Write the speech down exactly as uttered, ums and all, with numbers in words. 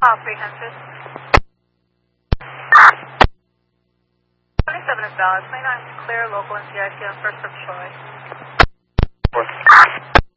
Comprehensive. twenty-seven is valid. twenty-nine is clear. Local and C I T on first from Troy.